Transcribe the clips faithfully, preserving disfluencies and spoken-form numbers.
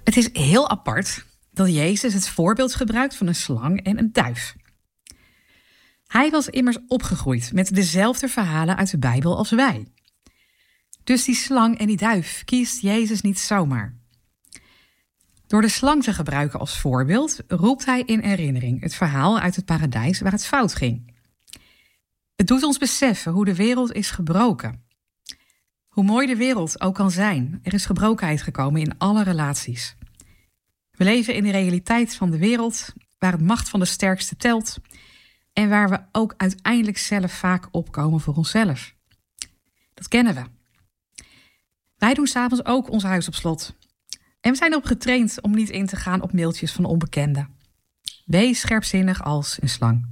Het is heel apart dat Jezus het voorbeeld gebruikt van een slang en een duif. Hij was immers opgegroeid met dezelfde verhalen uit de Bijbel als wij. Dus die slang en die duif kiest Jezus niet zomaar. Door de slang te gebruiken als voorbeeld roept hij in herinnering het verhaal uit het paradijs waar het fout ging. Het doet ons beseffen hoe de wereld is gebroken. Hoe mooi de wereld ook kan zijn, er is gebrokenheid gekomen in alle relaties. We leven in de realiteit van de wereld waar het macht van de sterkste telt en waar we ook uiteindelijk zelf vaak opkomen voor onszelf. Dat kennen we. Wij doen 's avonds ook ons huis op slot. En we zijn erop getraind om niet in te gaan op mailtjes van onbekenden. Wees scherpzinnig als een slang.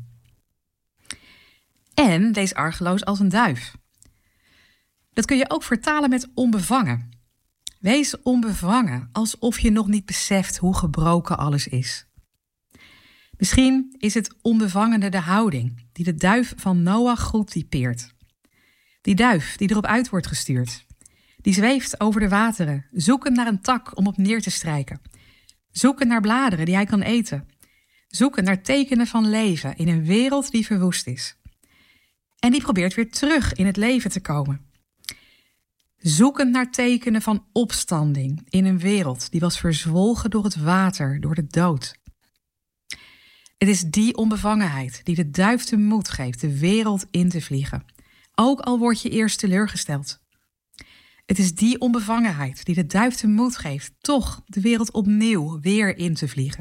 En wees argeloos als een duif. Dat kun je ook vertalen met onbevangen. Wees onbevangen, alsof je nog niet beseft hoe gebroken alles is. Misschien is het onbevangene de houding die de duif van Noach goed typeert. Die duif die erop uit wordt gestuurd. Die zweeft over de wateren, zoekend naar een tak om op neer te strijken. Zoekend naar bladeren die hij kan eten. Zoekend naar tekenen van leven in een wereld die verwoest is. En die probeert weer terug in het leven te komen. Zoekend naar tekenen van opstanding in een wereld die was verzwolgen door het water, door de dood. Het is die onbevangenheid die de duif de moed geeft de wereld in te vliegen. Ook al word je eerst teleurgesteld. Het is die onbevangenheid die de duif de moed geeft toch de wereld opnieuw weer in te vliegen.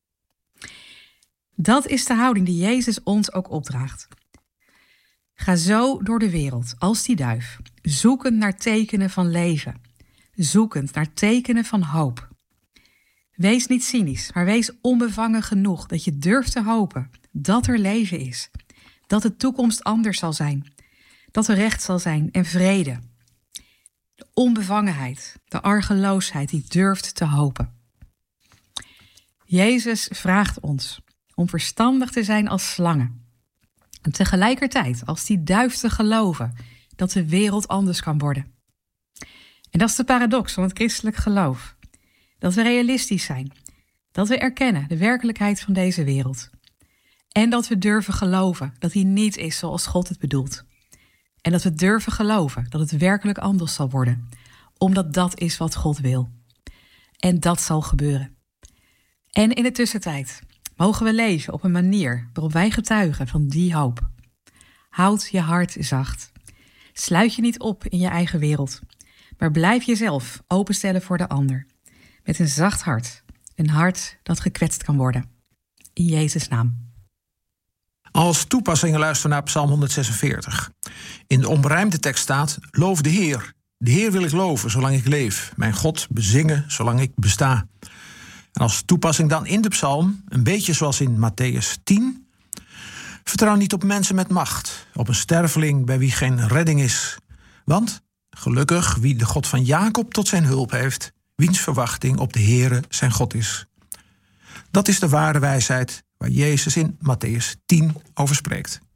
Dat is de houding die Jezus ons ook opdraagt. Ga zo door de wereld als die duif, zoekend naar tekenen van leven, zoekend naar tekenen van hoop. Wees niet cynisch, maar wees onbevangen genoeg dat je durft te hopen dat er leven is, dat de toekomst anders zal zijn, dat er recht zal zijn en vrede. De onbevangenheid, de argeloosheid die durft te hopen. Jezus vraagt ons om verstandig te zijn als slangen. En tegelijkertijd als die duif te geloven dat de wereld anders kan worden. En dat is de paradox van het christelijk geloof. Dat we realistisch zijn. Dat we erkennen de werkelijkheid van deze wereld. En dat we durven geloven dat die niet is zoals God het bedoelt. En dat we durven geloven dat het werkelijk anders zal worden. Omdat dat is wat God wil. En dat zal gebeuren. En in de tussentijd mogen we leven op een manier waarop wij getuigen van die hoop. Houd je hart zacht. Sluit je niet op in je eigen wereld. Maar blijf jezelf openstellen voor de ander. Met een zacht hart. Een hart dat gekwetst kan worden. In Jezus' naam. Als toepassingen luisteren naar Psalm honderdzesenveertig. In de onberijmde tekst staat: loof de Heer. De Heer wil ik loven zolang ik leef. Mijn God bezingen zolang ik besta. En als toepassing dan in de psalm, een beetje zoals in Matthäus tien. Vertrouw niet op mensen met macht, op een sterveling bij wie geen redding is. Want, gelukkig wie de God van Jacob tot zijn hulp heeft, wiens verwachting op de Heere zijn God is. Dat is de ware wijsheid waar Jezus in Matthäus tien over spreekt.